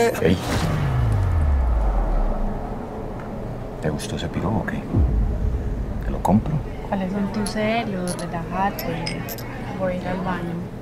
Ey. ¿Te gustó ese piro o qué? ¿Te lo compro? ¿Cuáles son tus celos? Relájate. Voy a ir al baño.